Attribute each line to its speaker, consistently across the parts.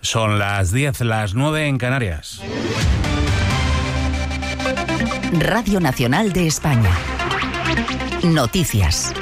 Speaker 1: Son las 10, las 9 en Canarias.
Speaker 2: Radio Nacional de España. Noticias.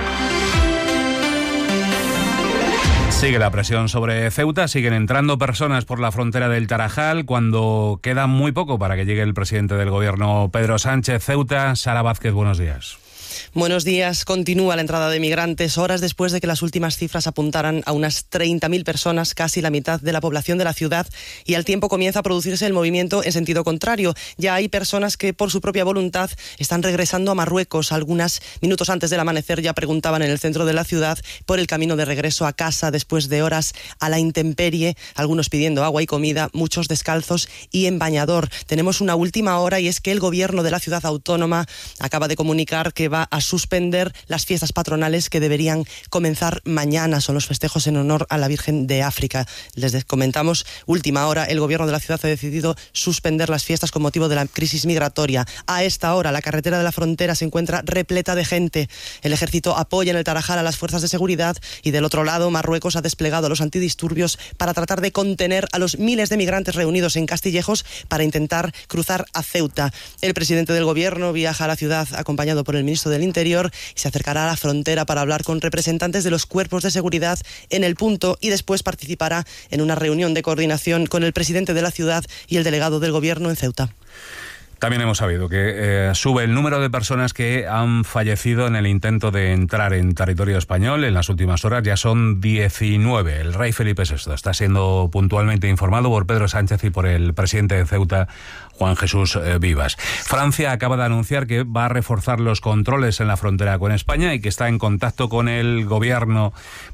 Speaker 1: Sigue la presión sobre Ceuta, siguen entrando personas por la frontera del Tarajal cuando queda muy poco para que llegue el presidente del gobierno, Pedro Sánchez. Ceuta, Sara Vázquez, buenos días.
Speaker 3: Buenos días. Continúa la entrada de migrantes horas después de que las últimas cifras apuntaran a unas 30.000 personas, casi la mitad de la población de la ciudad, y al tiempo comienza a producirse el movimiento en sentido contrario. Ya hay personas que por su propia voluntad están regresando a Marruecos. Algunas minutos antes del amanecer ya preguntaban en el centro de la ciudad por el camino de regreso a casa después de horas a la intemperie, algunos pidiendo agua y comida, muchos descalzos y en bañador. Tenemos una última hora y es que el gobierno de la ciudad autónoma acaba de comunicar que va a suspender las fiestas patronales que deberían comenzar mañana. Son los festejos en honor a la Virgen de África. Les comentamos, última hora, el gobierno de la ciudad ha decidido suspender las fiestas con motivo de la crisis migratoria. A esta hora, la carretera de la frontera se encuentra repleta de gente. El ejército apoya en el Tarajal a las fuerzas de seguridad y del otro lado, Marruecos ha desplegado a los antidisturbios para tratar de contener a los miles de migrantes reunidos en Castillejos para intentar cruzar a Ceuta. El presidente del gobierno viaja a la ciudad acompañado por el ministro del Interior y se acercará a la frontera para hablar con representantes de los cuerpos de seguridad en el punto y después participará en una reunión de coordinación con el presidente de la ciudad y el delegado del gobierno en Ceuta.
Speaker 1: También hemos sabido que sube el número de personas que han fallecido en el intento de entrar en territorio español. En las últimas horas ya son 19. El rey Felipe VI está siendo puntualmente informado por Pedro Sánchez y por el presidente de Ceuta, Juan Jesús Vivas. Francia acaba de anunciar que va a reforzar los controles en la frontera con España y que está en contacto con el gobierno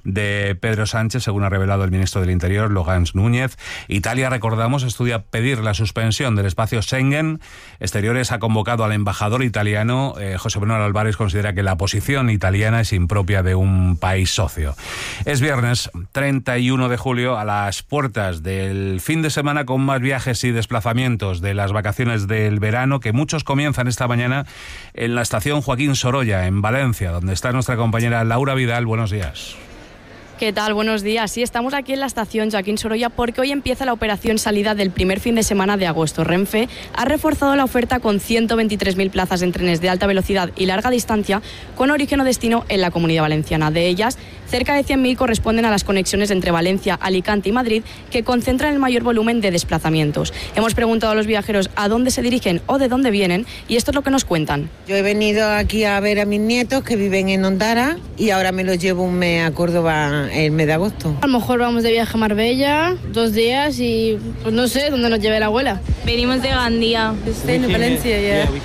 Speaker 1: de Pedro Sánchez, según ha revelado el ministro del Interior, Laurent Núñez. Italia, recordamos, estudia pedir la suspensión del espacio Schengen. Exteriores ha convocado al embajador italiano. José Manuel Álvarez considera que la posición italiana es impropia de un país socio. Es viernes 31 de julio, a las puertas del fin de semana con más viajes y desplazamientos de las vacaciones del verano, que muchos comienzan esta mañana en la estación Joaquín Sorolla, en Valencia, donde está nuestra compañera Laura Vidal. Buenos días.
Speaker 4: ¿Qué tal? Buenos días. Sí, estamos aquí en la estación Joaquín Sorolla porque hoy empieza la operación salida del primer fin de semana de agosto. Renfe ha reforzado la oferta con 123.000 plazas en trenes de alta velocidad y larga distancia con origen o destino en la Comunidad Valenciana. De ellas, cerca de 100.000 corresponden a las conexiones entre Valencia, Alicante y Madrid, que concentran el mayor volumen de desplazamientos. Hemos preguntado a los viajeros a dónde se dirigen o de dónde vienen y esto es lo que nos cuentan.
Speaker 5: Yo he venido aquí a ver a mis nietos que viven en Ondara y ahora me los llevo un mes a Córdoba el mes de agosto.
Speaker 6: A lo mejor vamos de viaje a Marbella 2 días y pues no sé dónde nos lleve la abuela.
Speaker 7: Venimos de Gandía.
Speaker 6: Estoy en Valencia,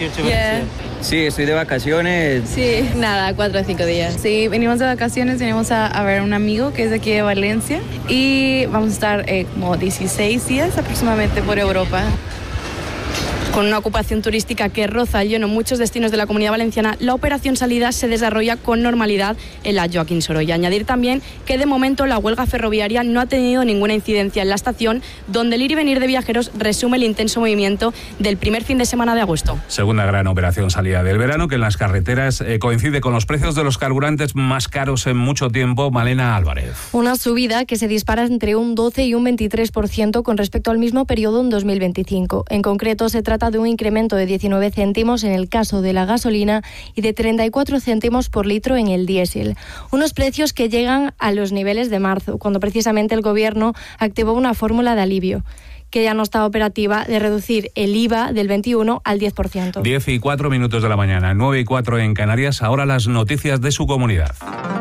Speaker 6: ya.
Speaker 8: Sí, estoy de vacaciones.
Speaker 6: Sí, nada, 4 o 5 días.
Speaker 9: Sí, venimos de vacaciones, venimos a ver a un amigo que es de aquí de Valencia y vamos a estar como 16 días aproximadamente por Europa.
Speaker 4: Con una ocupación turística que roza el lleno en muchos destinos de la Comunidad Valenciana, la operación salida se desarrolla con normalidad en la Joaquín Sorolla. Añadir también que de momento la huelga ferroviaria no ha tenido ninguna incidencia en la estación, donde el ir y venir de viajeros resume el intenso movimiento del primer fin de semana de agosto.
Speaker 1: Segunda gran operación salida del verano, que en las carreteras coincide con los precios de los carburantes más caros en mucho tiempo. Malena Álvarez.
Speaker 10: Una subida que se dispara entre un 12 y un 23% con respecto al mismo periodo en 2025. En concreto, se trata de un incremento de 19 céntimos en el caso de la gasolina y de 34 céntimos por litro en el diésel. Unos precios que llegan a los niveles de marzo, cuando precisamente el Gobierno activó una fórmula de alivio que ya no está operativa, de reducir el IVA del 21 al 10%.
Speaker 1: 10 y 4 minutos de la mañana, 9 y 4 en Canarias. Ahora las noticias de su comunidad.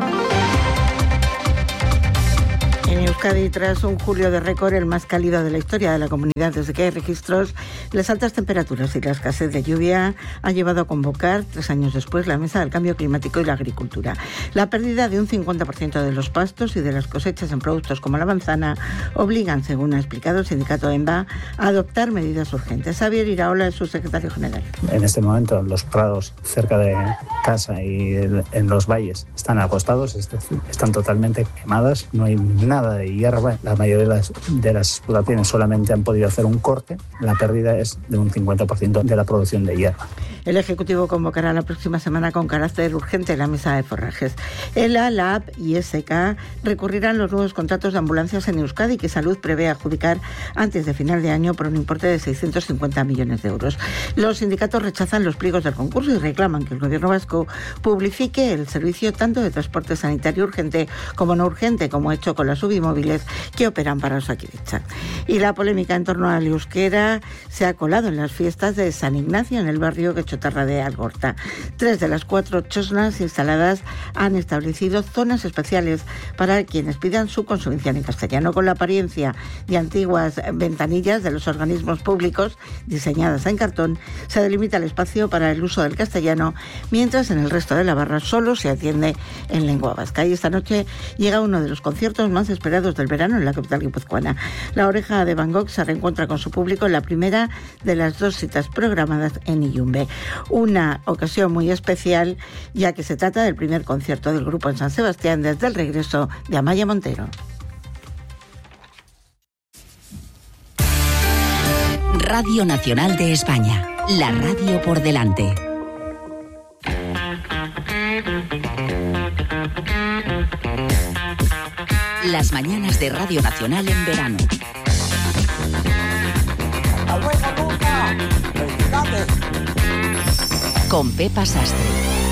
Speaker 11: En Euskadi, tras un julio de récord, el más cálido de la historia de la comunidad desde que hay registros, las altas temperaturas y la escasez de lluvia han llevado a convocar, 3 años después, la Mesa del Cambio Climático y la Agricultura. La pérdida de un 50% de los pastos y de las cosechas en productos como la manzana obligan, según ha explicado el sindicato EMBA, a adoptar medidas urgentes. Xavier Iraola es su secretario general.
Speaker 12: En este momento, los prados cerca de casa y en los valles están acostados, es decir, están totalmente quemadas, no hay nada de hierba. La mayoría de las explotaciones solamente han podido hacer un corte. La pérdida es de un 50% de la producción de hierba.
Speaker 11: El Ejecutivo convocará la próxima semana con carácter urgente la mesa de forrajes. ELA, LAB y SK recurrirán los nuevos contratos de ambulancias en Euskadi que Salud prevé adjudicar antes de final de año por un importe de 650 millones de euros. Los sindicatos rechazan los pliegos del concurso y reclaman que el Gobierno vasco publifique el servicio tanto de transporte sanitario urgente como no urgente, como ha hecho con las ubimóviles que operan para Osakidetza. Y la polémica en torno al euskera se ha colado en las fiestas de San Ignacio en el barrio Getxotarra de Algorta. 3 de las 4 chosnas instaladas han establecido zonas especiales para quienes pidan su consumición en castellano, con la apariencia de antiguas ventanillas de los organismos públicos diseñadas en cartón. Se delimita el espacio para el uso del castellano, mientras en el resto de la barra solo se atiende en lengua vasca. Y esta noche llega uno de los conciertos más esperados del verano en la capital guipuzcoana. La Oreja de Van Gogh se reencuentra con su público en la primera de las 2 citas programadas en Illumbe. Una ocasión muy especial, ya que se trata del primer concierto del grupo en San Sebastián desde el regreso de Amaya Montero.
Speaker 2: Radio Nacional de España, la radio por delante. Las mañanas de Radio Nacional en verano. Con Pepa Sastre.